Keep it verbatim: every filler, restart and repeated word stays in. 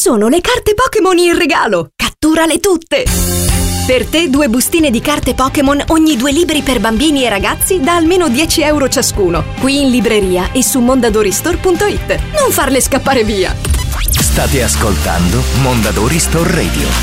sono le carte Pokémon in regalo! Catturale tutte! Per te due bustine di carte Pokémon ogni due libri per bambini e ragazzi da almeno dieci euro ciascuno. Qui in libreria e su mondadoristore punto it. Non farle scappare via! State ascoltando Mondadori Store Radio.